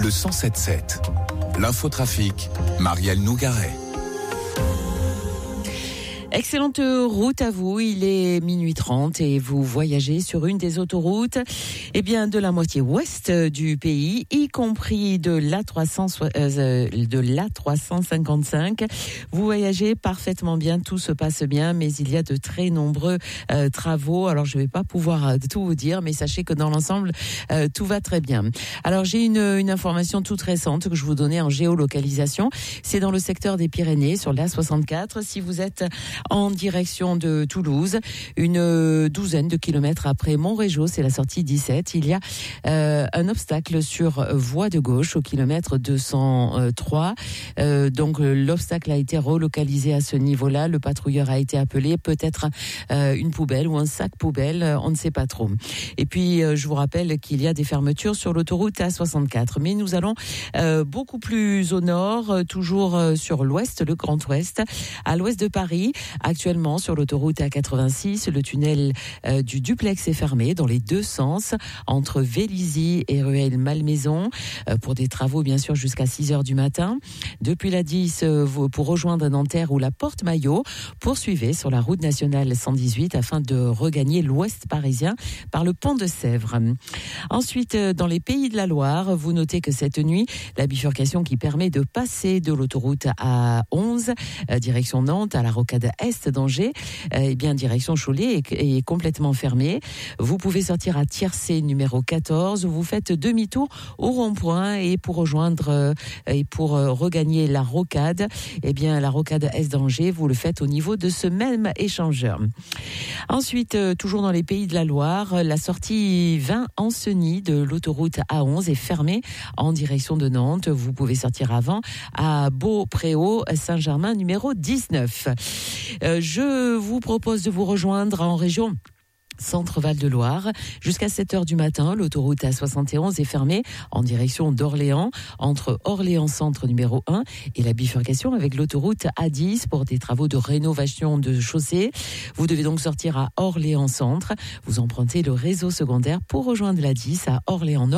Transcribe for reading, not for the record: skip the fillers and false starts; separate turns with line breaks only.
le 107.7. L'infotrafic, Marielle Nougaret.
Excellente route à vous, il est minuit 30 et vous voyagez sur une des autoroutes de la moitié ouest du pays, y compris de l'A355. Vous voyagez parfaitement bien, tout se passe bien, mais il y a de très nombreux travaux. Alors je ne vais pas pouvoir tout vous dire, mais sachez que dans l'ensemble, tout va très bien. Alors j'ai une information toute récente que je vous donnais en géolocalisation. C'est dans le secteur des Pyrénées, sur l'A64. Si vous êtes en direction de Toulouse, une douzaine de kilomètres après Montrégeau, c'est la sortie 17, il y a un obstacle sur voie de gauche au kilomètre 203. Donc l'obstacle a été relocalisé à ce niveau-là, le patrouilleur a été appelé, peut-être une poubelle ou un sac poubelle, on ne sait pas trop. Et puis je vous rappelle qu'il y a des fermetures sur l'autoroute A64, mais nous allons beaucoup plus au nord, toujours sur l'ouest, le Grand Ouest, à l'ouest de Paris. Actuellement, sur l'autoroute A86, le tunnel du Duplex est fermé dans les deux sens, entre Vélizy et Rueil-Malmaison, pour des travaux bien sûr jusqu'à 6h du matin. Depuis la 10, pour rejoindre Nanterre ou la Porte-Maillot, poursuivez sur la route nationale 118 afin de regagner l'ouest parisien par le pont de Sèvres. Ensuite, dans les Pays de la Loire, vous notez que cette nuit, la bifurcation qui permet de passer de l'autoroute A11, direction Nantes, à la rocade est d'Angers, direction Cholet est complètement fermée. Vous pouvez sortir à Tiercé numéro 14, vous faites demi-tour au rond-point et pour regagner la rocade, la rocade est d'Angers, vous le faites au niveau de ce même échangeur. Ensuite, toujours dans les Pays de la Loire, la sortie 20 Ancenis de l'autoroute A11 est fermée en direction de Nantes. Vous pouvez sortir avant à Beaupréau, Saint-Germain numéro 19. Je vous propose de vous rejoindre en région Centre-Val de Loire. Jusqu'à 7h du matin, l'autoroute A71 est fermée en direction d'Orléans, entre Orléans-Centre numéro 1 et la bifurcation avec l'autoroute A10 pour des travaux de rénovation de chaussée. Vous devez donc sortir à Orléans-Centre. Vous empruntez le réseau secondaire pour rejoindre la 10 à Orléans-Nord.